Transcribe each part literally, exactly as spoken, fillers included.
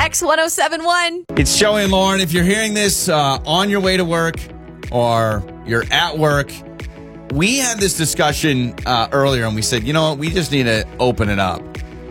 X one oh seven one. It's Joey and Lauren. If you're hearing this uh, on your way to work or you're at work, we had this discussion uh, earlier and we said, you know what, we just need to open it up.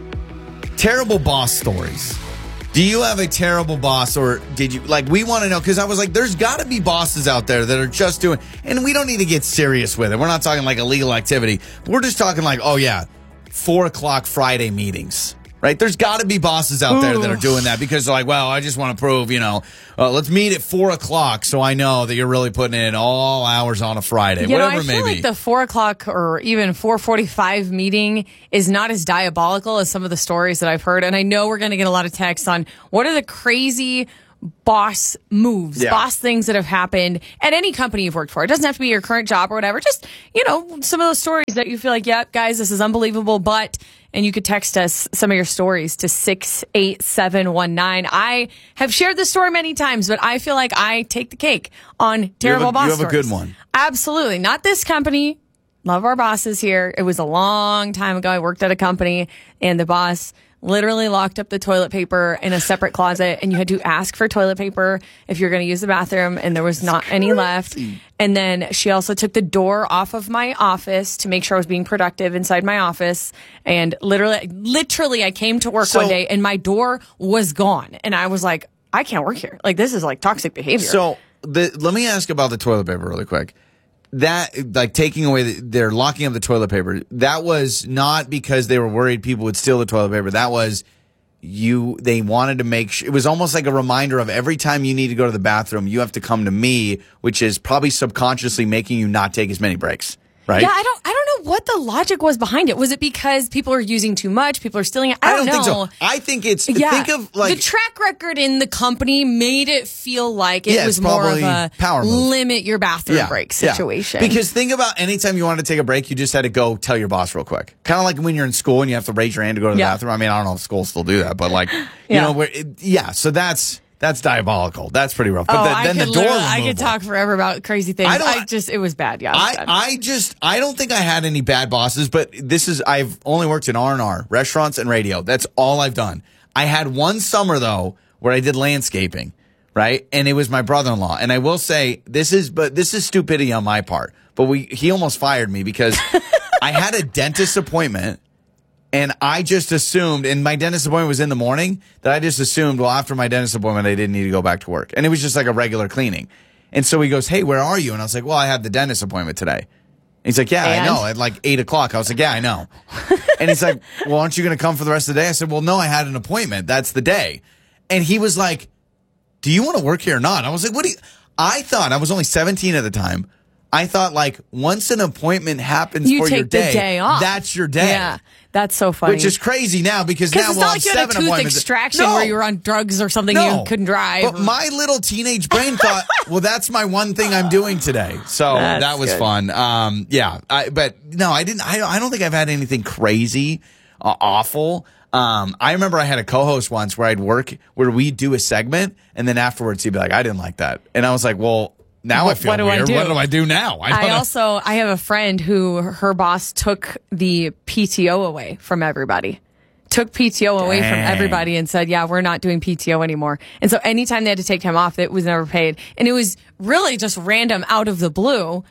Terrible boss stories. Do you have a terrible boss, or did you, like, we want to know, because I was like, there's got to be bosses out there that are just doing, and we don't need to get serious with it. We're not talking like illegal activity. We're just talking like, oh yeah, four o'clock Friday meetings, right? There's got to be bosses out there that are doing that because they're like, well, I just want to prove, you know, uh, let's meet at four o'clock so I know that you're really putting in all hours on a Friday, you whatever know, I it may feel be. like the four o'clock or even four forty-five meeting is not as diabolical as some of the stories that I've heard. And I know we're going to get a lot of texts on what are the crazy boss moves, Yeah. boss things that have happened at any company you've worked for. It doesn't have to be your current job or whatever. Just, you know, some of those stories that you feel like, yep, guys, this is unbelievable, but, and you could text us some of your stories to six eight seven one nine. I have shared this story many times, but I feel like I take the cake on terrible a- boss you have a stories. good one. Absolutely. Not this company. Love our bosses here. It was a long time ago. I worked at a company and the boss literally locked up the toilet paper in a separate closet, and you had to ask for toilet paper if you're going to use the bathroom, and there was not any left. And then she also took the door off of my office to make sure I was being productive inside my office. And literally, literally, I came to work So- one day and my door was gone. And I was like, I can't work here. Like, this is like toxic behavior. So the, let me ask about the toilet paper really quick. That, like, taking away, the, they're locking up the toilet paper, that was not because they were worried people would steal the toilet paper. That was you, they wanted to make sure, it was almost like a reminder of every time you need to go to the bathroom, you have to come to me, which is probably subconsciously making you not take as many breaks, right? Yeah, I don't I don't know what the logic was behind it. Was it because people are using too much? People are stealing it? I don't, I don't know. think so. I think it's, Yeah. think of like, the track record in the company made it feel like it Yeah, was it's more of probably a power move. limit your bathroom break yeah. situation. Because think about anytime you wanted to take a break, you just had to go tell your boss real quick. Kind of like when you're in school and you have to raise your hand to go to the Yeah. bathroom. I mean, I don't know if schools still do that, but like, you Yeah. know, where it, yeah. So that's that's diabolical. That's pretty rough. But oh, the, I then the could door literally- I removal. could talk forever about crazy things. I I, don't- just, it was bad. Yeah, it was I, bad. I just I don't think I had any bad bosses, but this is I've only worked in R and R, restaurants and radio. That's all I've done. I had one summer though where I did landscaping, right? And it was my brother-in-law. And I will say this is but this is stupidity on my part. But we he almost fired me because I had a dentist appointment and I just assumed, and my dentist appointment was in the morning, that I just assumed, well, after my dentist appointment, I didn't need to go back to work. And it was just like a regular cleaning. And so he goes, hey, where are you? And I was like, well, I have the dentist appointment today. And he's like, yeah, And? I know, at like eight o'clock. I was like, yeah, I know. And he's like, well, aren't you going to come for the rest of the day? I said, well, no, I had an appointment. That's the day. And he was like, do you want to work here or not? I was like, what do you, I thought, I was only seventeen at the time. I thought like once an appointment happens You for your take the day, day off. that's your day. Yeah, that's so funny. Which is crazy now because now Because it's we'll not have like you had a seven tooth appointments. extraction No. where you were on drugs or something No. you couldn't drive. But my little teenage brain thought, well, that's my one thing I'm doing today. So That's that was good. fun. Um, yeah, I, but no, I didn't. I, I don't think I've had anything crazy, uh, awful. Um, I remember I had a co-host once where I'd work where we'd do a segment and then afterwards he'd be like, I didn't like that, and I was like, well, now What- I feel what do I weird. do? What do I do now? I, don't I know. also I have a friend who her boss took the P T O away from everybody. Took P T O away from Dang. everybody and said, yeah, we're not doing P T O anymore. And so anytime they had to take time off, it was never paid. And it was really just random out of the blue.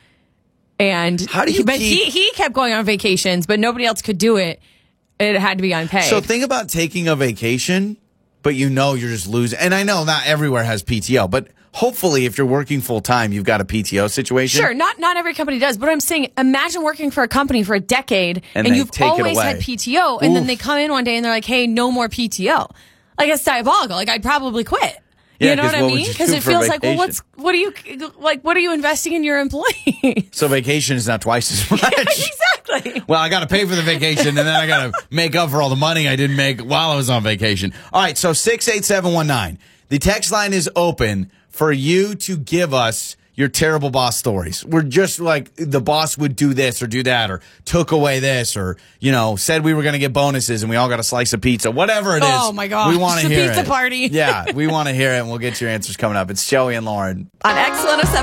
And How do you he, but keep- he he kept going on vacations, but nobody else could do it. It had to be unpaid. So think about taking a vacation, but you know you're just losing. And I know not everywhere has P T O, but hopefully if you're working full time, you've got a P T O situation. Sure, not not every company does, but I'm saying imagine working for a company for a decade And and, they you've take it always away. had P T O, and then Oof. they come in one day and they're like, "Hey, no more P T O." Like, it's diabolical. Like, I'd probably quit. Yeah, You know 'cause what I what would mean? you Because do it for feels like, well, vacation? what's what are you like? What are you investing in your employees? So vacation is not twice as much. Exactly. Well, I got to pay for the vacation, and then I got to make up for all the money I didn't make while I was on vacation. All right, so six eight seven one nine. The text line is open for you to give us your terrible boss stories. We're just like, the boss would do this or do that, or took away this, or, you know, said we were going to get bonuses and we all got a slice of pizza. Whatever it is. Oh, my gosh. We want to It's a hear pizza it. party. Yeah, we want to hear it, and we'll get your answers coming up. It's Joey and Lauren. On X one oh seven.